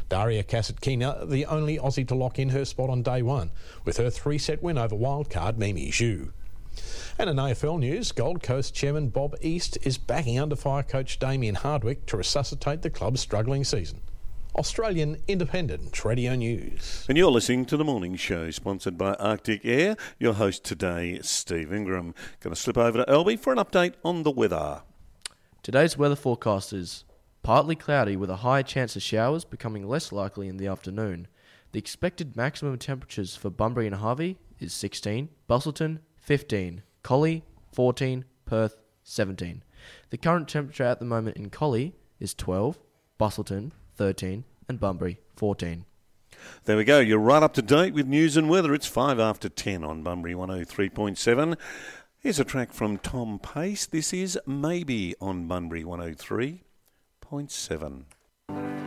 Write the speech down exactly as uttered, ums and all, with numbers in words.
Daria Kasatkina, the only Aussie to lock in her spot on day one, with her three-set win over wildcard Mimi Zhu. And in A F L news, Gold Coast chairman Bob East is backing under fire coach Damien Hardwick to resuscitate the club's struggling season. Australian Independent Radio News. And you're listening to The Morning Show, sponsored by Arctic Air. Your host today, Steve Ingram. Going to slip over to Albie for an update on the weather. Today's weather forecast is partly cloudy with a high chance of showers becoming less likely in the afternoon. The expected maximum temperatures for Bunbury and Harvey is sixteen, Busselton fifteen, Collie fourteen, Perth seventeen. The current temperature at the moment in Collie is twelve, Busselton thirteen and Bunbury fourteen. There we go. You're right up to date with news and weather. It's five after ten on Bunbury one oh three point seven. Here's a track from Tom Pace. This is Maybe on Bunbury one oh three point seven.